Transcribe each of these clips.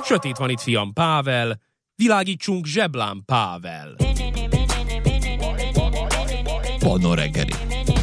Sötét van itt, fiam, Pável, világítsunk zseblámpával. Panna reggeli.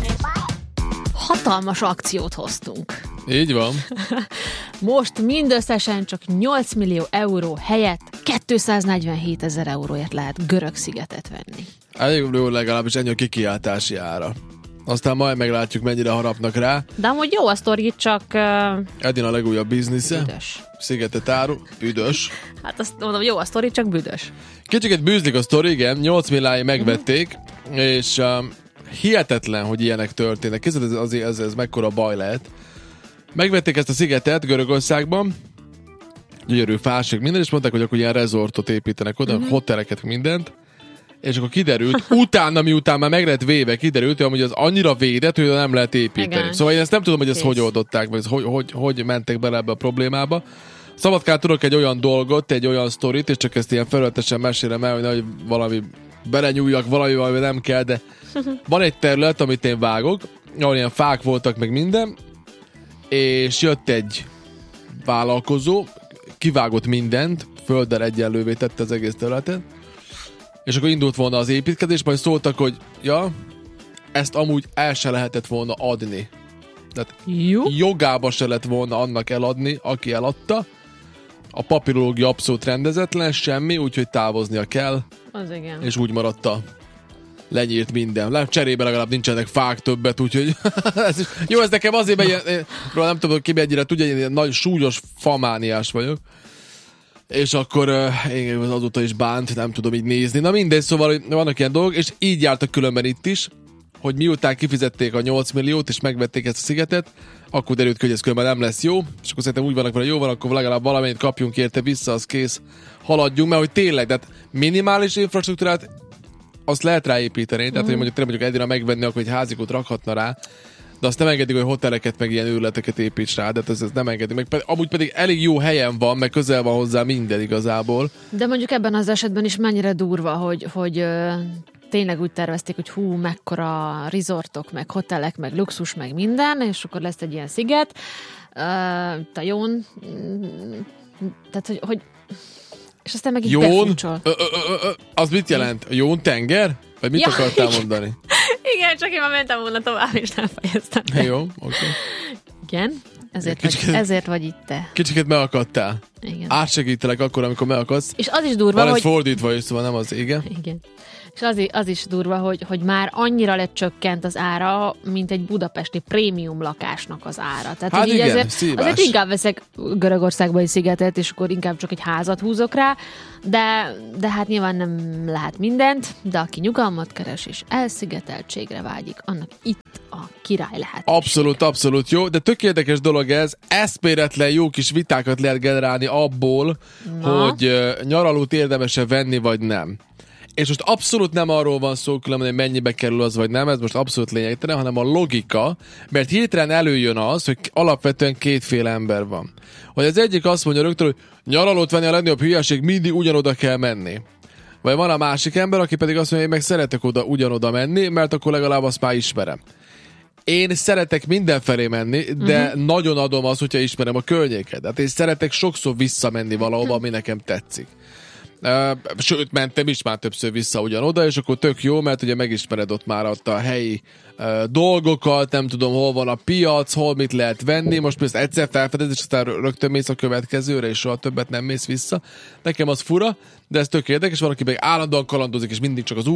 Hatalmas akciót hoztunk. Így van. Most mindösszesen csak 8 millió euró helyett 247 000 euróért lehet görög szigetet venni. Elég jó, legalábbis ennyi a kikiáltási ára. Aztán majd meglátjuk, mennyire harapnak rá. De amúgy jó a sztori, csak... Edin a legújabb biznisze. Büdös. Szigetet áru. Büdös. Hát azt mondom, jó a sztori, csak büdös. Kicsiket bűzlik a sztori, igen. 8 milliárd megvették, és hihetetlen, hogy ilyenek történnek. Készített, ez mekkora baj lehet. Megvették ezt a szigetet Görögországban, gyönyörű fáség, minden, és mondták, hogy akkor ilyen rezortot építenek oda, hoteleket, mindent, és akkor kiderült, utána, miután már meg lett véve, kiderült, hogy az annyira védett, hogy nem lehet építeni. Igen. Szóval én ezt nem tudom, hogy ezt hogy oldották, vagy hogy mentek bele ebbe a problémába. Szabadkán tudok egy olyan dolgot, egy olyan sztorit, és csak ezt ilyen felületesen mesélem el, hogy nehogy valami belenyúljak valami nem kell, de van egy terület, amit én vágok, ahol ilyen fák voltak, meg minden, és jött egy vállalkozó, kivágott mindent, földdel egyenlővé tette az egész területet, és akkor indult volna az építkezés, majd szóltak, hogy ja, ezt amúgy el se lehetett volna adni. Tehát jogába se lett volna annak eladni, aki eladta. A papírológia abszolút rendezetlen, semmi, úgyhogy távoznia kell. Az igen. És úgy maradt a lenyírt minden. Cserébe legalább nincsenek fák többet, úgyhogy jó, ez nekem azért, mert nem tudom, ki mennyire tudja, én nagy súlyos famániás vagyok. És akkor én azóta is bánt, nem tudom így nézni. Na mindegy, szóval vannak ilyen dolgok, és így jártak különben itt is, hogy miután kifizették a 8 milliót, és megvették ezt a szigetet, akkor derült ki, hogy ez különben nem lesz jó, és akkor szerintem úgy vannak vele, jó van, akkor legalább valamennyit kapjunk érte vissza, az kész, haladjunk, mert hogy tényleg, de minimális infrastruktúrát azt lehet ráépíteni, tehát hogy mondjuk Edina megvenni, akkor egy házikot rakhatna rá, de azt nem engedik, hogy hoteleket, meg ilyen őrületeket építs rá, de ez nem engedik. Meg amúgy pedig elég jó helyen van, meg közel van hozzá minden igazából. De mondjuk ebben az esetben is mennyire durva, hogy tényleg úgy tervezték, hogy mekkora resortok, meg hotelek, meg luxus, meg minden, és akkor lesz egy ilyen sziget. Tajón, tehát hogy és aztán meg így befúcsol. Az mit jelent? Jón tenger? Vagy mit akartál mondani? Igen, csak én már mentem volna tovább, és nem fejeztem. Jó, oké. Igen, ezért vagy itt te. Kicsit megakadtál. Igen. Átsegítelek akkor, amikor megakadsz. És az is durva, van hogy... ez fordítva is, szóval nem az, igen. Igen. És az is durva, hogy már annyira lecsökkent az ára, mint egy budapesti prémium lakásnak az ára. Tehát, hát igen, azért inkább veszek Görögországba egy szigetet, és akkor inkább csak egy házat húzok rá, de hát nyilván nem lehet mindent, de aki nyugalmat keres és elszigeteltségre vágyik, annak itt a király lehet. Abszolút jó, de tök érdekes dolog ez, eszméletlen jó kis vitákat lehet generálni abból, hogy nyaralót érdemes-e venni, vagy nem. És most abszolút nem arról van szó, különben, hogy mennyibe kerül az, vagy nem, ez most abszolút lényegtelen, hanem a logika, mert hirtelen előjön az, hogy alapvetően kétféle ember van. Hogy az egyik azt mondja rögtön, hogy nyaralót venni a legnagyobb hülyeség, mindig ugyanoda kell menni. Vagy van a másik ember, aki pedig azt mondja, hogy meg szeretek ugyanoda menni, mert akkor legalább azt már ismerem. Én szeretek mindenfelé menni, de nagyon adom azt, hogyha ismerem a környéket. Hát én szeretek sokszor visszamenni valahova, ami nekem tetszik. Sőt, mentem is már többször vissza ugyanoda, és akkor tök jó, mert ugye megismered ott már ott a helyi dolgokat, nem tudom, hol van a piac, hol mit lehet venni, most ezt egyszer felfedez, és aztán rögtön mész a következőre, és soha többet nem mész vissza. Nekem az fura, de ez tök érdekes, van, aki meg állandóan kalandozik, és mindig csak az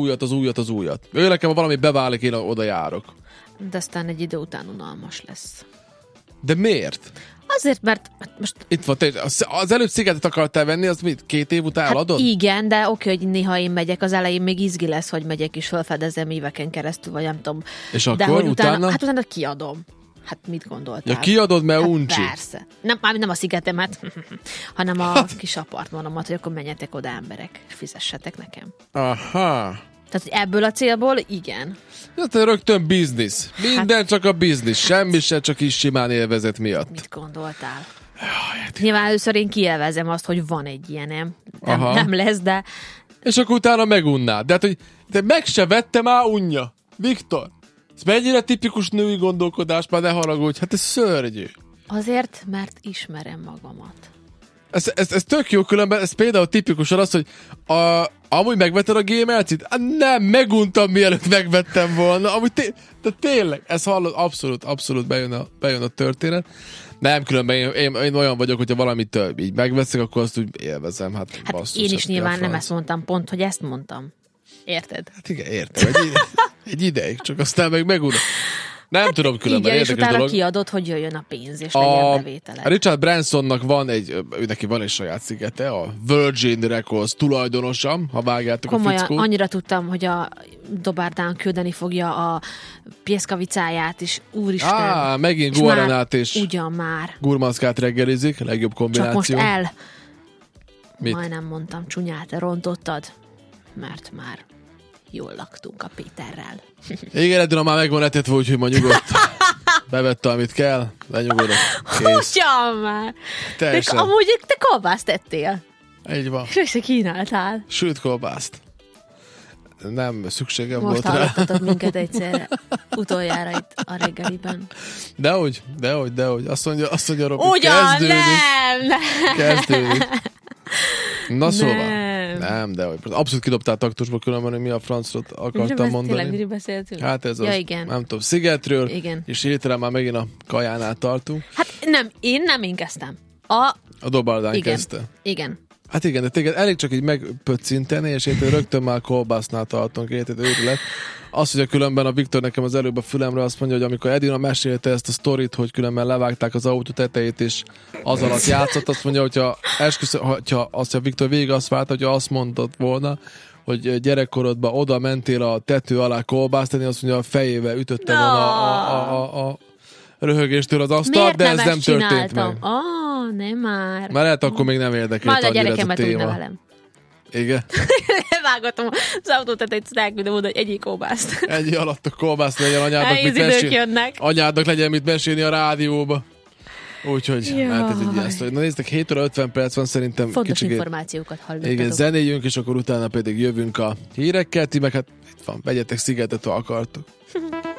újat. Ő nekem valami beválik, én oda járok. De aztán egy idő után unalmas lesz. De miért? Azért, mert most... Itt van, az előbb szigetet akartál venni, azt mit, 2 év után eladod? Igen, de oké, hogy néha én megyek, az elején még izgi lesz, hogy megyek és felfedezem éveken keresztül, vagy nem tudom. És de akkor hogy utána? Hát utána kiadom. Hát mit gondoltál? Ja, kiadod, mert uncsi. Persze. Nem a szigetemet, hanem a kis apartmanomat, hogy akkor menjetek oda emberek, és fizessetek nekem. Aha. Tehát ebből a célból igen. Hát rögtön biznisz. Minden csak a biznisz. Semmi se csak is simán élvezet miatt. Mit gondoltál? Nyilván először én kielvezem azt, hogy van egy ilyenem. Nem lesz, de... És akkor utána megunnád. De hát, hogy de meg se vettem már unja. Viktor, ez mennyire tipikus női gondolkodás, már ne haragudj. Hát ez szörnyű. Azért, mert ismerem magamat. Ez tök jó, különben ez például tipikusan az, hogy amúgy megvetted a G-mercit? Nem, meguntam, mielőtt megvettem volna. Amúgy de tényleg, ez hallod, abszolút bejön a történet. Nem, különben én olyan vagyok, hogyha valamit így megveszek, akkor azt úgy élvezem. Hát basszus, én is nyilván nem ezt mondtam, pont, hogy ezt mondtam. Érted? Hát igen, értem. Egy ideig, csak aztán megunom. Nem tudom, különben igen, és érdekes utána dolog. kiadott, hogy jöjjön a pénz, és legyen bevétele. A Richard Bransonnak neki van egy saját szigete, a Virgin Records tulajdonosa, ha vágjátok komolyan, a fickót. Annyira tudtam, hogy a Dobárdán küldeni fogja a pieszkavicáját is, úristen. Megint guaranát és ugyan már. gurmaszkát reggelizik, legjobb kombináció. Csak most Mit? majdnem mondtam, csúnyát, rontottad, mert már jól laktunk a Péterrel. Igen, Edina már megvan etetve, úgyhogy ma nyugodt. Bevette, amit kell, lenyugodott. Kész. Ugyan már! Teljesen. Amúgy te kolbászt tettél. Így van. És össze kínáltál. Sült kolbászt. Nem szükségem Most volt rá. hallottatok minket egyszerre utoljára itt a reggeliben. Dehogy. Azt mondja Robi, Ugyan, kezdődik. nem. Kezdődik. Na szóval. Nem. Nem, dehogy. Abszolút kidobtál taktusba, különben, hogy mi a francot akartam mondani. Tényleg miről beszéltünk? Hát ez ja, az, igen. nem tudom, szigetről, Igen. és hirtelen már megint a kajánál tartunk. Hát nem én kezdtem. A Dobárdán Igen. kezdte. Igen. Hát igen, de téged elég csak így megpöccinteni, és érted, rögtön már kolbásznál tartunk, érted, őrület. Az, hogy különben a Viktor nekem az előbb a fülemre azt mondja, hogy amikor Edina mesélte ezt a sztorit, hogy különben levágták az autó tetejét, és az alatt játszott, azt mondja, hogyha azt a Viktor végig azt várta, hogy azt mondott volna, hogy gyerekkorodban oda mentél a tető alá kolbásztani, azt mondja, a fejével ütötte volna a röhögéstől az asztalt, de ez nem történt meg. Nem már. Már lehet, akkor még nem érdekelt Majd a annyira ez a gyerekemet úgy téma. nevelem. Igen? Levágatom az autótetejét, elküldöm oda, hogy egyik kolbászt. Ennyi alatt a kolbászt legyen anyádnak, Nehéz idők jönnek. anyádnak legyen mit mesélni a rádióba. Úgyhogy, hát ez egy ilyen sztori. Na néztek, 7 óra 50 perc van, szerintem fontos kicsikét. információkat hallottatok. Igen, zenéljünk, és akkor utána pedig jövünk a hírekkel. Ti meg hát itt van, vegyetek szigetet, ha akartok.